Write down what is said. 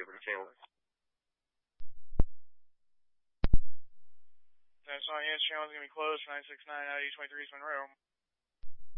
over to Chandler. That's all. Yes, channel's going to be closed for 969 out of 23 East Monroe.